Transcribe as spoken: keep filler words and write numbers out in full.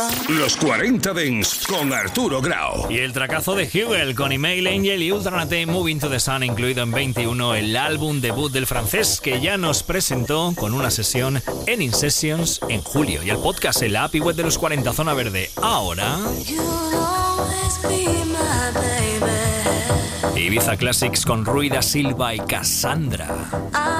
Los cuarenta Dance con Arturo Grau. Y el tracazo de Hugel con Email Angel y Ultranate Moving to the Sun, incluido en veintiuno, el álbum debut del francés que ya nos presentó con una sesión en In Sessions en julio. Y el podcast en la app y web de los cuarenta Zona Verde. Ahora Ibiza Classics con Rui da Silva y Cassandra.